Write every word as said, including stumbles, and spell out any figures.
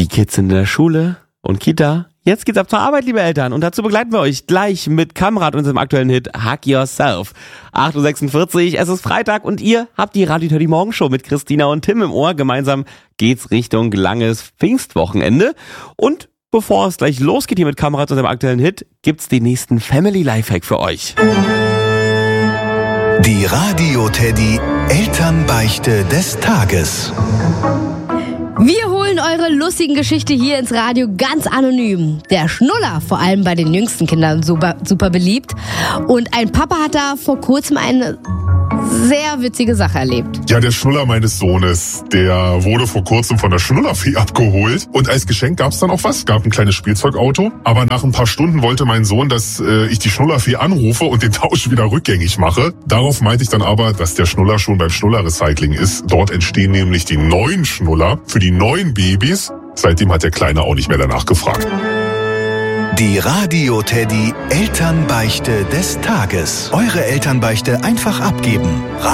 Die Kids sind in der Schule und Kita. Jetzt geht's ab zur Arbeit, liebe Eltern. Und dazu begleiten wir euch gleich mit Kamerad, unserem aktuellen Hit Hug Yourself. acht Uhr sechsundvierzig, es ist Freitag und ihr habt die Radio Teddy Morgenshow mit Christina und Tim im Ohr. Gemeinsam geht's Richtung langes Pfingstwochenende. Und bevor es gleich losgeht hier mit Kamerad, unserem aktuellen Hit, gibt's den nächsten Family Lifehack für euch. Die Radio Teddy Elternbeichte des Tages. Wir holen eure lustigen Geschichten hier ins Radio ganz anonym. Der Schnuller, vor allem bei den jüngsten Kindern, super, super beliebt. Und ein Papa hat da vor kurzem eine sehr witzige Sache erlebt. Ja, der Schnuller meines Sohnes, der wurde vor kurzem von der Schnullerfee abgeholt. Und als Geschenk gab's dann auch was, gab ein kleines Spielzeugauto. Aber nach ein paar Stunden wollte mein Sohn, dass äh, ich die Schnullerfee anrufe und den Tausch wieder rückgängig mache. Darauf meinte ich dann aber, dass der Schnuller schon beim Schnullerrecycling ist. Dort entstehen nämlich die neuen Schnuller für die neuen Babys. Seitdem hat der Kleine auch nicht mehr danach gefragt. Die Radio Teddy Elternbeichte des Tages. Eure Elternbeichte einfach abgeben.